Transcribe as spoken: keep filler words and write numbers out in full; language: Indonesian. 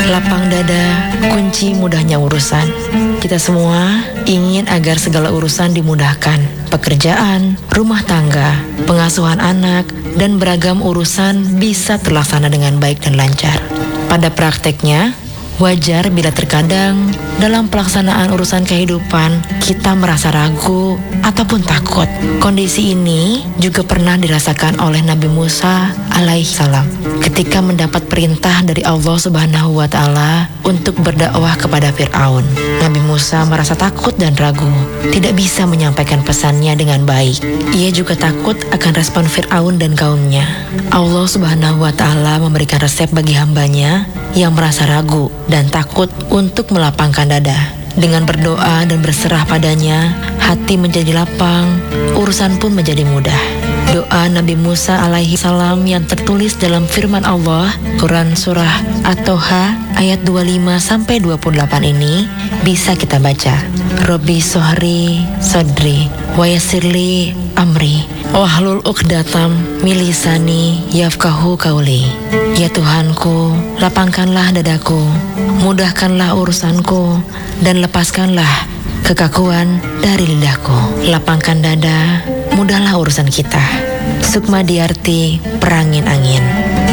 Lapang dada, kunci mudahnya urusan. Kita semua ingin agar segala urusan dimudahkan. Pekerjaan, rumah tangga, pengasuhan anak, dan beragam urusan bisa terlaksana dengan baik dan lancar. Pada prakteknya, wajar bila terkadang dalam pelaksanaan urusan kehidupan kita merasa ragu ataupun takut. Kondisi ini juga pernah dirasakan oleh Nabi Musa alaihi salam ketika mendapat perintah dari Allah Subhanahu wa taala untuk berdakwah kepada Firaun. Nabi Musa merasa takut dan ragu, tidak bisa menyampaikan pesannya dengan baik. Ia juga takut akan respon Firaun dan kaumnya. Allah Subhanahu wa taala memberikan resep bagi hambanya yang merasa ragu dan takut untuk melapangkan dada. Dengan berdoa dan berserah padanya, hati menjadi lapang, urusan pun menjadi mudah. Doa Nabi Musa alaihi salam yang tertulis dalam firman Allah, Quran Surah At-Toha ayat dua puluh lima sampai dua puluh delapan ini bisa kita baca. Robbi sohri sodri wa yassirli amri wahlul uqdatam min lisani yafqahu qauli. Ya Tuhanku, lapangkanlah dadaku, mudahkanlah urusanku, dan lepaskanlah kekakuan dari lidahku. Lapangkan dada, mudahlah urusan kita. Sukma Diarti Perangin Angin.